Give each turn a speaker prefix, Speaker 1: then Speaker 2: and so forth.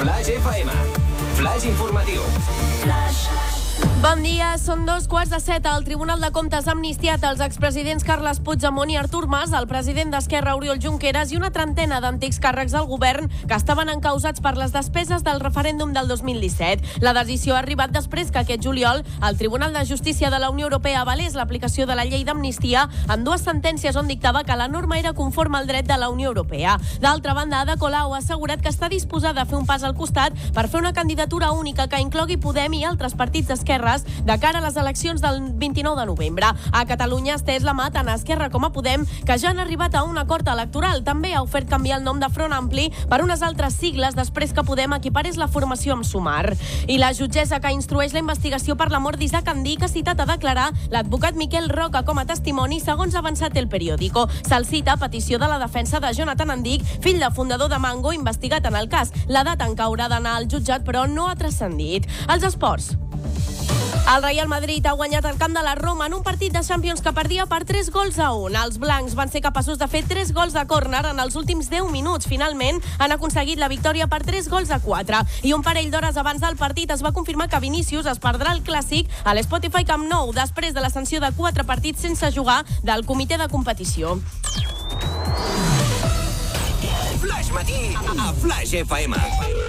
Speaker 1: Flash FM. Flash informatiu.
Speaker 2: Bon dia, són 2:15. El Tribunal de Comptes ha amnistiat els expresidents Carles Puigdemont i Artur Mas, el president d'Esquerra Oriol Junqueras i una trentena d'antics càrrecs del govern que estaven encausats per les despeses del referèndum del 2017. La decisió ha arribat després que aquest juliol el Tribunal de Justícia de la Unió Europea avalés l'aplicació de la llei d'amnistia amb dues sentències on dictava que la norma era conforme al dret de la Unió Europea. D'altra banda, Ada Colau ha assegurat que està disposada a fer un pas al costat per fer una candidatura única que inclogui Podem i altres partits d'esquerres de cara a les eleccions del 29 de novembre. A Catalunya ha estès la mà tant a Esquerra com a Podem, que ja han arribat a un acord electoral. També ha ofert canviar el nom de Front Ampli per unes altres sigles després que Podem equiparés la formació amb Sumar. I la jutgessa que instrueix la investigació per la mort d'Isaac Andich ha citat a declarar l'advocat Miquel Roca com a testimoni, segons ha avançat El Periódico. Se'l cita a petició de la defensa de Jonathan Andich, fill de fundador de Mango, investigat en el cas. La data en què haurà d'anar al jutjat, però no ha transcendit. Els esports. El Real Madrid ha guanyat el camp de la Roma en un partit de Champions que perdia per 3-1. Els blancs van ser capaços de fer 3 gols de córner en els últims 10 minuts. Finalment, han aconseguit la victòria per 3-4. I un parell d'hores abans del partit es va confirmar que Vinícius es perdrà el clàssic a l'Spotify Camp Nou després de la sanció de 4 partits sense jugar del comitè de competició.
Speaker 1: Flash Matí a Flash FM.